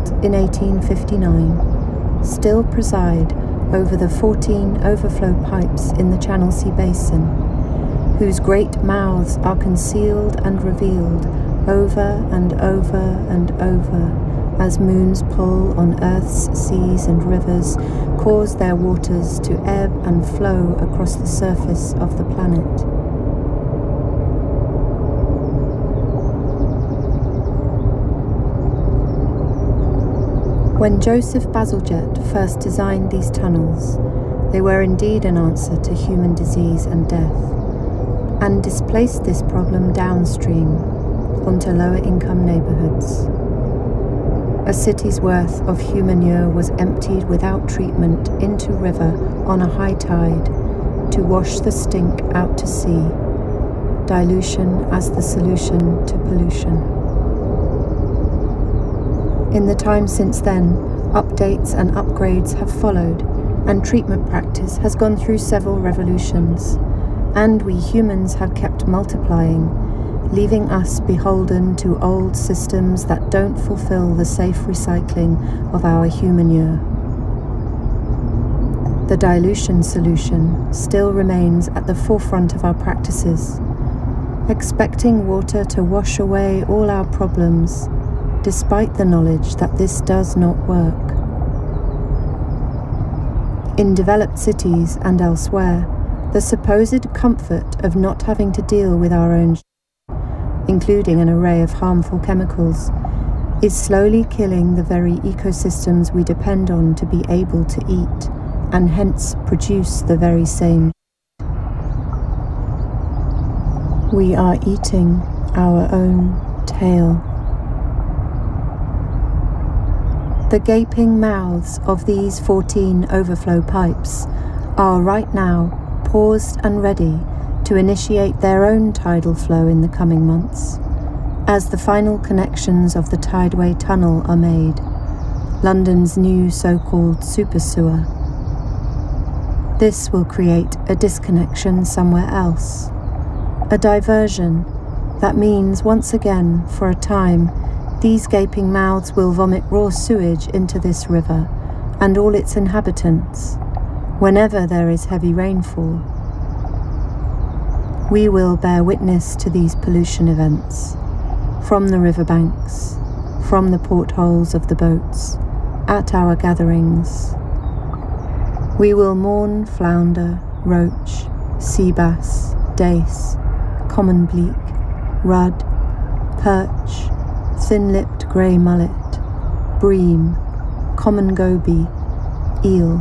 built in 1859, still preside over the 14 overflow pipes in the Channel Sea Basin, whose great mouths are concealed and revealed over and over and over as moon's pull on Earth's seas and rivers cause their waters to ebb and flow across the surface of the planet. When Joseph Bazalgette first designed these tunnels, they were indeed an answer to human disease and death, and displaced this problem downstream onto lower-income neighborhoods. A city's worth of human manure was emptied without treatment into river on a high tide to wash the stink out to sea, dilution as the solution to pollution. In the time since then, updates and upgrades have followed, and treatment practice has gone through several revolutions, and we humans have kept multiplying, leaving us beholden to old systems that don't fulfill the safe recycling of our human manure. The dilution solution still remains at the forefront of our practices, expecting water to wash away all our problems, despite the knowledge that this does not work. In developed cities and elsewhere, the supposed comfort of not having to deal with our own including an array of harmful chemicals, is slowly killing the very ecosystems we depend on to be able to eat, and hence produce the very same. We are eating our own tail. The gaping mouths of these 14 overflow pipes are right now paused and ready to initiate their own tidal flow in the coming months, as the final connections of the Tideway Tunnel are made, London's new so-called super sewer. This will create a disconnection somewhere else, a diversion that means once again, for a time, these gaping mouths will vomit raw sewage into this river and all its inhabitants, whenever there is heavy rainfall. We will bear witness to these pollution events, from the riverbanks, from the portholes of the boats, at our gatherings. We will mourn flounder, roach, sea bass, dace, common bleak, rudd, perch, thin-lipped grey mullet, bream, common goby, eel.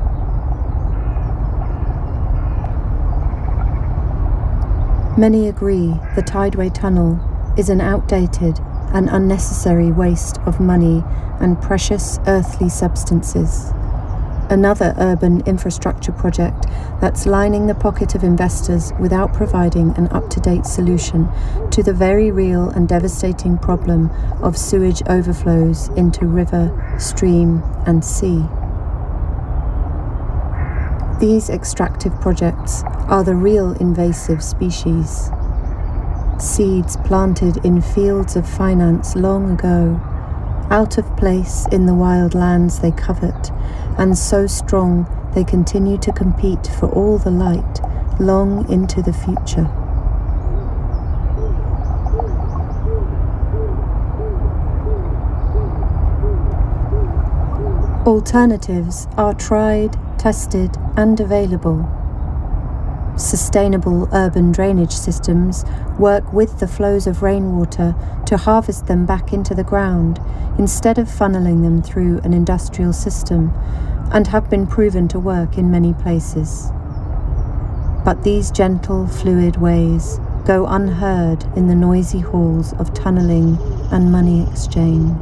Many agree the Tideway Tunnel is an outdated and unnecessary waste of money and precious earthly substances. Another urban infrastructure project that's lining the pocket of investors without providing an up-to-date solution to the very real and devastating problem of sewage overflows into river, stream, and sea. These extractive projects are the real invasive species. Seeds planted in fields of finance long ago, out of place in the wild lands they covet, and so strong they continue to compete for all the light long into the future. Alternatives are tried, tested, and available. Sustainable urban drainage systems work with the flows of rainwater to harvest them back into the ground instead of funneling them through an industrial system, and have been proven to work in many places. But these gentle, fluid ways go unheard in the noisy halls of tunnelling and money exchange.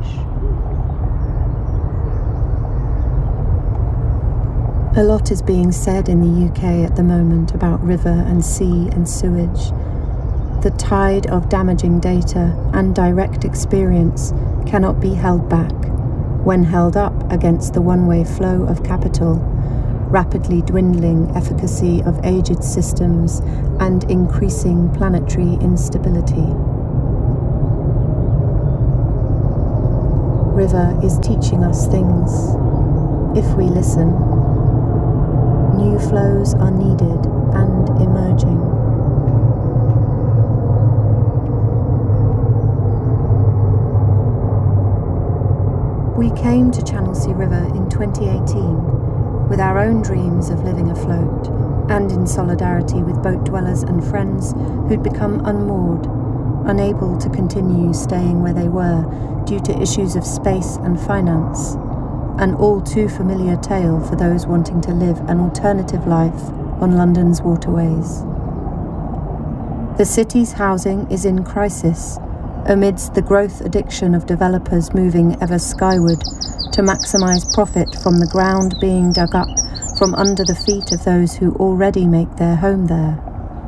A lot is being said in the UK at the moment about river and sea and sewage. The tide of damaging data and direct experience cannot be held back when held up against the one-way flow of capital, rapidly dwindling efficacy of aged systems, and increasing planetary instability. river is teaching us things. If we listen, new flows are needed and emerging. We came to Channelsea River in 2018 with our own dreams of living afloat and in solidarity with boat dwellers and friends who'd become unmoored, unable to continue staying where they were due to issues of space and finance, an all too familiar tale for those wanting to live an alternative life on London's waterways. The city's housing is in crisis amidst the growth addiction of developers moving ever skyward to maximise profit from the ground being dug up from under the feet of those who already make their home there.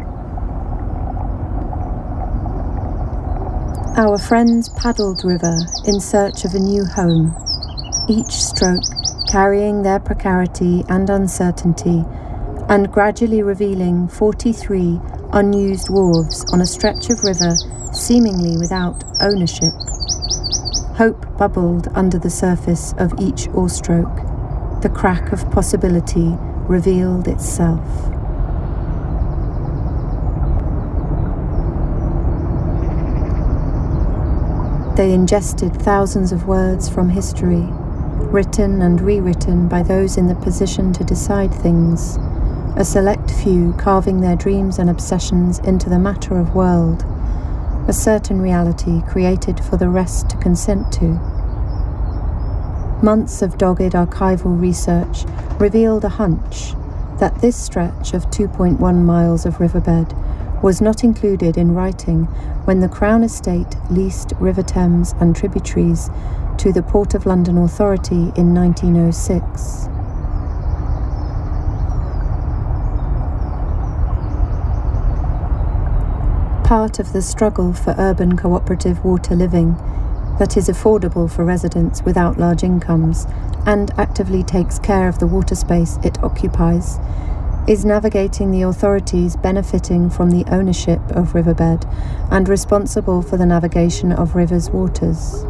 Our friends paddled river in search of a new home, each stroke carrying their precarity and uncertainty, and gradually revealing 43 unused wharves on a stretch of river seemingly without ownership. Hope bubbled under the surface of each oarstroke. The crack of possibility revealed itself. They ingested thousands of words from history, written and rewritten by those in the position to decide things, a select few carving their dreams and obsessions into the matter of world, a certain reality created for the rest to consent to. Months of dogged archival research revealed a hunch that this stretch of 2.1 miles of riverbed was not included in writing when the Crown Estate leased River Thames and tributaries to the Port of London Authority in 1906. Part of the struggle for urban cooperative water living that is affordable for residents without large incomes and actively takes care of the water space it occupies is navigating the authorities benefiting from the ownership of riverbed and responsible for the navigation of rivers' waters.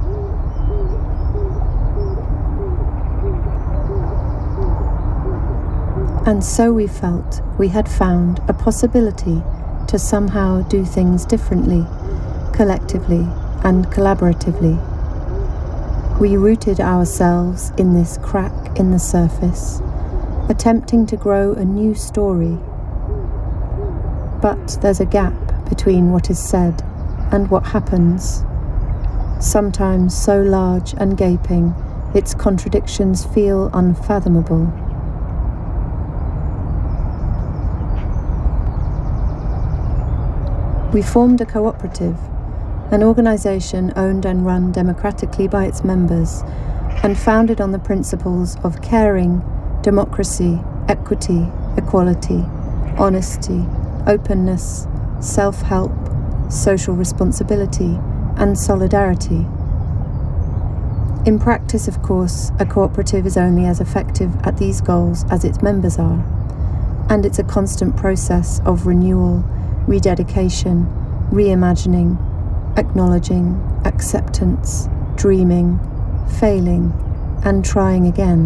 And so we felt we had found a possibility to somehow do things differently, collectively and collaboratively. We rooted ourselves in this crack in the surface, attempting to grow a new story. But there's a gap between what is said and what happens, sometimes so large and gaping its contradictions feel unfathomable. We formed a cooperative, an organisation owned and run democratically by its members and founded on the principles of caring, democracy, equity, equality, honesty, openness, self-help, social responsibility, and solidarity. In practice, of course, a cooperative is only as effective at these goals as its members are, and it's a constant process of renewal, rededication, reimagining, acknowledging, acceptance, dreaming, failing, and trying again.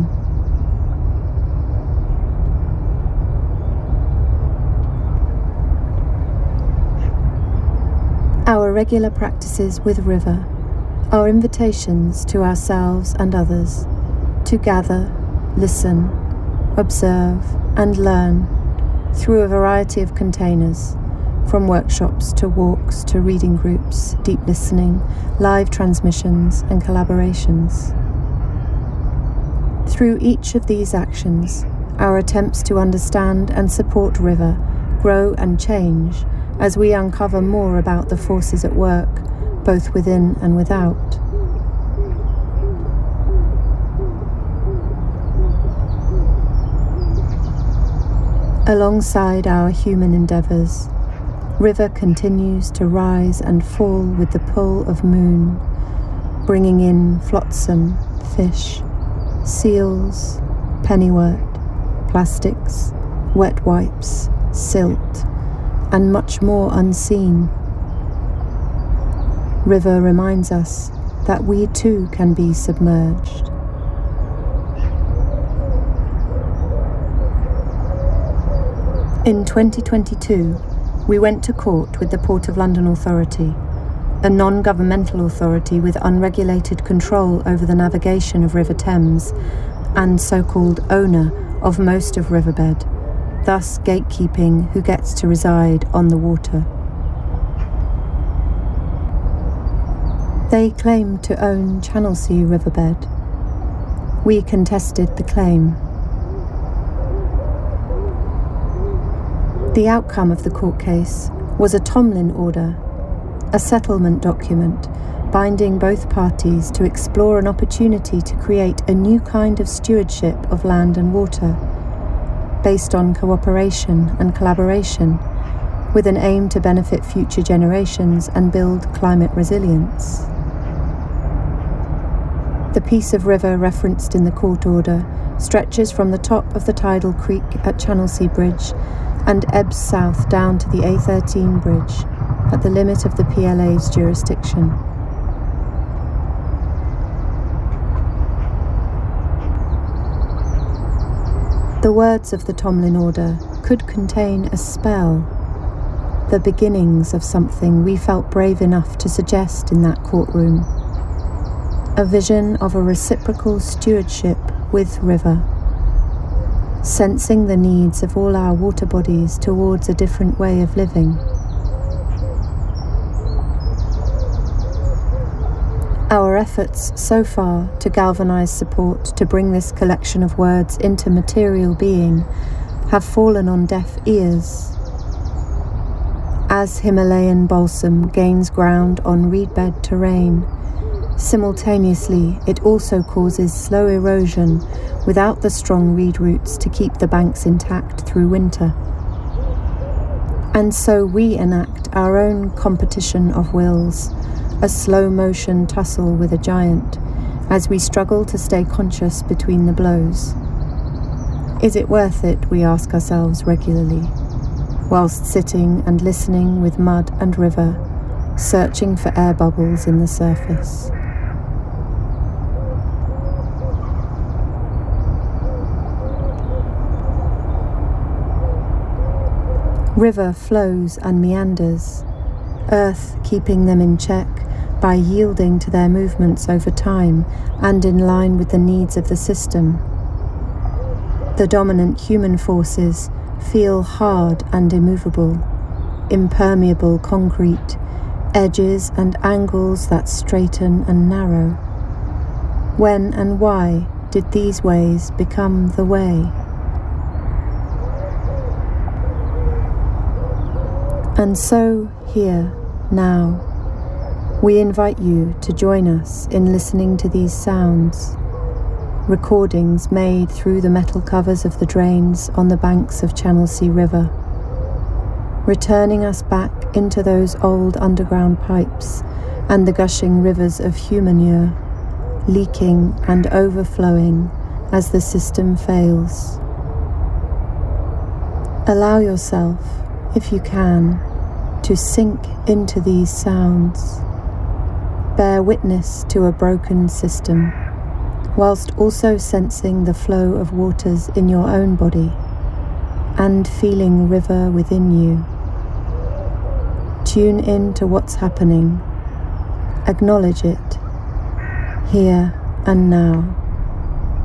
Our regular practices with River are invitations to ourselves and others to gather, listen, observe, and learn through a variety of containers, from workshops to walks to reading groups, deep listening, live transmissions, and collaborations. Through each of these actions, our attempts to understand and support River grow and change as we uncover more about the forces at work, both within and without. Alongside our human endeavours, River continues to rise and fall with the pull of moon, bringing in flotsam, fish, seals, pennywort, plastics, wet wipes, silt, and much more unseen. River reminds us that we too can be submerged. In 2022, we went to court with the Port of London Authority, a non-governmental authority with unregulated control over the navigation of River Thames and so-called owner of most of Riverbed, thus gatekeeping who gets to reside on the water. They claimed to own Channelsea Riverbed. We contested the claim. The outcome of the court case was a Tomlin order, a settlement document binding both parties to explore an opportunity to create a new kind of stewardship of land and water, based on cooperation and collaboration, with an aim to benefit future generations and build climate resilience. The piece of river referenced in the court order stretches from the top of the tidal creek at Channelsea Bridge and ebbs south down to the A13 bridge at the limit of the PLA's jurisdiction. The words of the Tomlin order could contain a spell, the beginnings of something we felt brave enough to suggest in that courtroom. A vision of a reciprocal stewardship with river, sensing the needs of all our water bodies towards a different way of living. Our efforts so far to galvanize support to bring this collection of words into material being have fallen on deaf ears. As Himalayan balsam gains ground on reedbed terrain, simultaneously it also causes slow erosion without the strong reed roots to keep the banks intact through winter. And so we enact our own competition of wills, a slow-motion tussle with a giant, as we struggle to stay conscious between the blows. Is it worth it, we ask ourselves regularly, whilst sitting and listening with mud and river, searching for air bubbles in the surface. River flows and meanders, earth keeping them in check by yielding to their movements over time and in line with the needs of the system. The dominant human forces feel hard and immovable, impermeable concrete, edges and angles that straighten and narrow. When and why did these ways become the way? And so, here, now, we invite you to join us in listening to these sounds, recordings made through the metal covers of the drains on the banks of Channelsea River, returning us back into those old underground pipes and the gushing rivers of humanure, leaking and overflowing as the system fails. Allow yourself, if you can, to sink into these sounds. Bear witness to a broken system, whilst also sensing the flow of waters in your own body and feeling river within you. Tune in to what's happening. Acknowledge it, here and now.